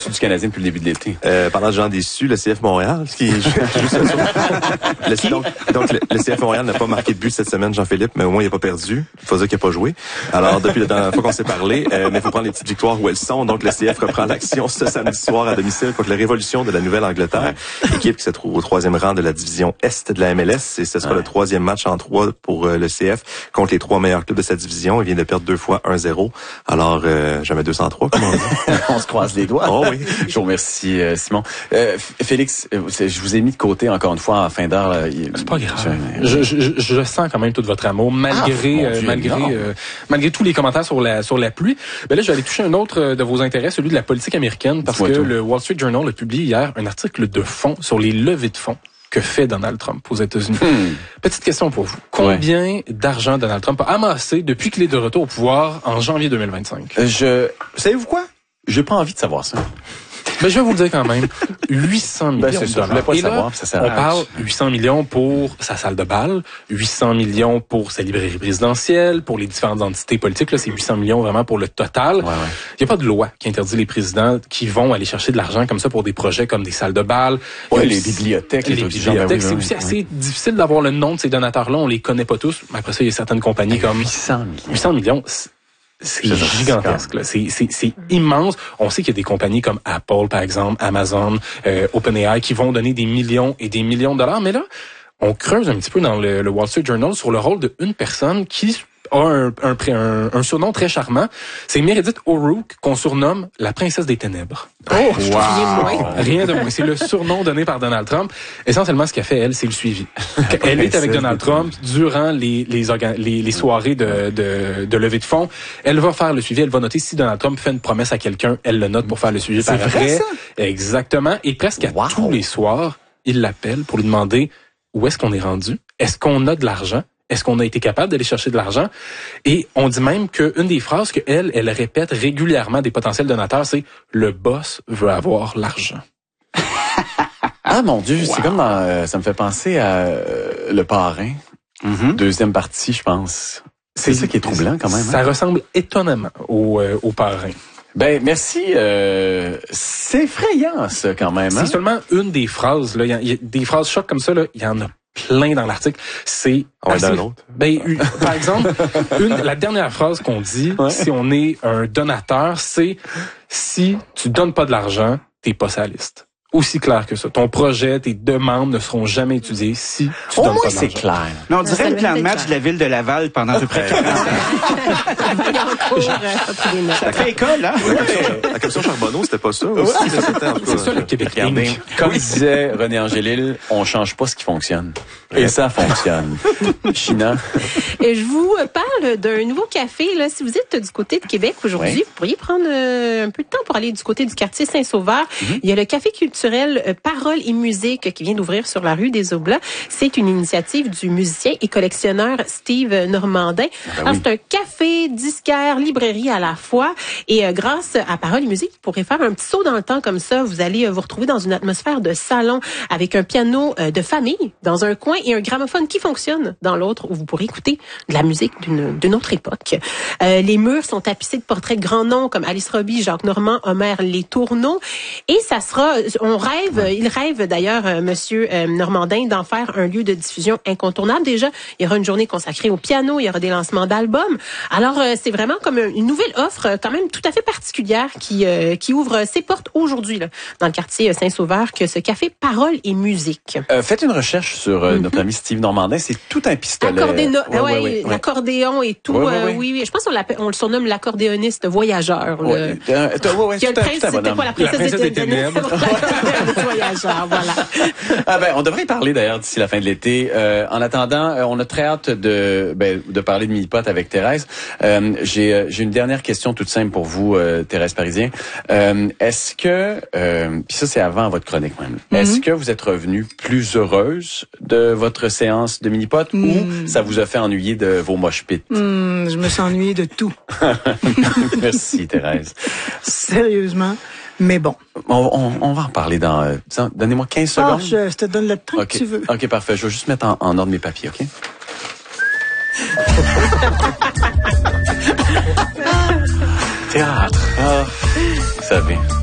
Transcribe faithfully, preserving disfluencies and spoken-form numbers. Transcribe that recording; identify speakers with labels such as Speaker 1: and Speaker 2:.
Speaker 1: du Canadien depuis le début de l'été.
Speaker 2: Euh, parlant de gens déçus, le C F Montréal, qui joue, joue sur... le, donc, donc le, le C F Montréal n'a pas marqué de but cette semaine, Jean-Philippe, mais au moins il n'a pas perdu. Il faut dire qu'il n'a pas joué. Alors depuis la dernière fois qu'on s'est parlé, euh, mais il faut prendre les petites victoires où elles sont. Donc le C F reprend l'action ce samedi soir à domicile contre la Révolution de la Nouvelle-Angleterre, équipe qui se trouve au troisième rang de la division Est de la M L S. Et ce sera ouais. le troisième match en trois pour euh, le C F contre les trois meilleurs clubs de cette division. Il vient de perdre deux fois un zéro. Alors euh, jamais deux cent trois, comme on dit.
Speaker 1: On se croise les doigts.
Speaker 2: Oh oui.
Speaker 1: Je vous remercie, euh, Simon. Euh, Félix, euh, je vous ai mis de côté encore une fois en fin d'heure.
Speaker 3: C'est pas grave. Je, je, je sens quand même tout votre amour, malgré, ah, euh, Dieu, malgré, euh, malgré tous les commentaires sur la sur la pluie. Ben là, je vais aller toucher un autre de vos intérêts, celui de la politique américaine, parce que tout. le Wall Street Journal a publié hier un article de fond sur les levées de fonds que fait Donald Trump aux États-Unis. Hmm. Petite question pour vous. Combien ouais. d'argent Donald Trump a amassé depuis qu'il est de retour au pouvoir en janvier deux mille vingt-cinq?
Speaker 1: Euh, je, savez-vous quoi? J'ai pas envie de savoir ça.
Speaker 3: Mais je vais vous le dire quand même. huit cents millions
Speaker 1: ben,
Speaker 3: de dollars.
Speaker 1: Je voulais pas
Speaker 3: Et
Speaker 1: savoir,
Speaker 3: là,
Speaker 1: ça sert
Speaker 3: on parle huit cents millions pour sa salle de bal, huit cents millions pour sa librairie présidentielle, pour les différentes entités politiques. Là, c'est huit cents millions vraiment pour le total. Il ouais, ouais. n'y a pas de loi qui interdit les présidents qui vont aller chercher de l'argent comme ça pour des projets comme des salles de bal.
Speaker 1: Ouais, les bibliothèques.
Speaker 3: Les, les bibliothèques. Ben oui, c'est oui, aussi oui. assez difficile d'avoir le nom de ces donateurs-là. On les connaît pas tous. Mais après ça, il y a certaines compagnies ben, comme...
Speaker 1: huit cents millions.
Speaker 3: huit cents millions. C'est gigantesque, là. C'est, c'est, c'est immense. On sait qu'il y a des compagnies comme Apple, par exemple, Amazon, euh, OpenAI, qui vont donner des millions et des millions de dollars. Mais là, on creuse un petit peu dans le, le Wall Street Journal sur le rôle d'une personne qui a un, un, un, un surnom très charmant. C'est Meredith O'Rourke, qu'on surnomme la princesse des ténèbres.
Speaker 4: Oh, wow. Rien de moins.
Speaker 3: Rien de moins. C'est le surnom donné par Donald Trump. Essentiellement, ce qu'elle fait, elle, c'est le suivi. Elle est avec Donald Trump durant les, les, organ- les, les soirées de, de, de levée de fonds. Elle va faire le suivi. Elle va noter si Donald Trump fait une promesse à quelqu'un, elle le note pour faire le suivi par après. Exactement. Et presque à wow. tous les soirs, il l'appelle pour lui demander où est-ce qu'on est rendu? Est-ce qu'on a de l'argent? Est-ce qu'on a été capable d'aller chercher de l'argent? Et on dit même qu'une des phrases qu'elle, elle répète régulièrement des potentiels donateurs, c'est « le boss veut avoir l'argent ».
Speaker 1: Ah mon Dieu, wow. c'est comme dans, euh, ça me fait penser à euh, Le Parrain, mm-hmm. deuxième partie, je pense. C'est, c'est ça qui est troublant quand même.
Speaker 3: Ça
Speaker 1: hein?
Speaker 3: ressemble étonnamment au, euh, au Parrain.
Speaker 1: Ben merci, euh, c'est effrayant ça quand même. Hein?
Speaker 3: C'est seulement une des phrases. Là, il y a, il y a des phrases chocs comme ça. Là, il y en a plein dans l'article. C'est
Speaker 2: on assez, autre.
Speaker 3: Ben, par exemple, une, la dernière phrase qu'on dit, ouais. si on est un donateur, c'est si tu donnes pas de l'argent, t'es pas sur la liste. Aussi clair que ça. Ton projet, tes demandes ne seront jamais étudiées si tu
Speaker 1: Au
Speaker 3: donnes
Speaker 1: moins
Speaker 3: pas d'argent.
Speaker 1: C'est clair.
Speaker 4: Non, on dirait le plan de match de la ville de Laval pendant à peu près quarante ans. Ça fait école, hein?
Speaker 2: La commission Charbonneau, c'était pas ça aussi.
Speaker 3: Ouais, c'est ça le Québec.
Speaker 1: Regardez, comme disait René Angélil, on change pas ce qui fonctionne. Et ça fonctionne. China.
Speaker 5: Et je vous parle d'un nouveau café. Là, si vous êtes du côté de Québec aujourd'hui, oui. vous pourriez prendre un peu de temps pour aller du côté du quartier Saint-Sauveur. Mm-hmm. Il y a le café culturel Paroles et musique qui vient d'ouvrir sur la rue des Oblats. C'est une initiative du musicien et collectionneur Steve Normandin. Ben Alors, oui. c'est un café, disquaire, librairie à la fois. Et euh, grâce à Paroles et musique, vous pourrez faire un petit saut dans le temps comme ça. Vous allez euh, vous retrouver dans une atmosphère de salon avec un piano euh, de famille dans un coin et un gramophone qui fonctionne dans l'autre où vous pourrez écouter de la musique d'une, d'une autre époque. Euh, les murs sont tapissés de portraits de grands noms comme Alice Roby, Jacques Normand, Homer Les Tourneaux. Et ça sera... On rêve, ouais. il rêve d'ailleurs, euh, Monsieur euh, Normandin, d'en faire un lieu de diffusion incontournable. Déjà, il y aura une journée consacrée au piano, il y aura des lancements d'albums. Alors, euh, c'est vraiment comme une nouvelle offre, euh, quand même tout à fait particulière, qui euh, qui ouvre ses portes aujourd'hui là, dans le quartier Saint-Sauveur, que ce café Paroles et musique.
Speaker 1: Euh, faites une recherche sur euh, mm-hmm. notre ami Steve Normandin, c'est tout un pistolet.
Speaker 5: Accordéno-
Speaker 1: ouais,
Speaker 5: ouais,
Speaker 1: ouais, ouais,
Speaker 5: l'accordéon et tout.
Speaker 1: Ouais, ouais, ouais.
Speaker 5: Euh, oui, oui. Je pense qu'on, on le surnomme l'accordéoniste voyageur.
Speaker 1: Ouais. Le... Euh, ouais, ouais,
Speaker 5: qui a le prince, c'était quoi la princesse,
Speaker 3: la princesse des ténèbres.
Speaker 5: Voyageur, voilà.
Speaker 1: Ah ben, on devrait y parler d'ailleurs d'ici la fin de l'été. Euh, en attendant, euh, on a très hâte de ben, de parler de Mini-Pot avec Thérèse. Euh, j'ai j'ai une dernière question toute simple pour vous, euh, Thérèse Parisien. Euh, est-ce que, euh, puis ça c'est avant votre chronique même, mm-hmm. est-ce que vous êtes revenue plus heureuse de votre séance de Mini-Pot mm. ou ça vous a fait ennuyer de vos mosh pits?
Speaker 6: Mm, je me suis ennuyée de tout.
Speaker 1: Merci Thérèse.
Speaker 6: Sérieusement. Mais bon.
Speaker 1: On, on, on va en parler dans... Euh, donnez-moi quinze secondes.
Speaker 6: Ah, je, je te donne le temps
Speaker 1: okay.
Speaker 6: que tu veux.
Speaker 1: OK, parfait. Je vais juste mettre en, en ordre mes papiers, OK? Théâtre. Ah, vous savez...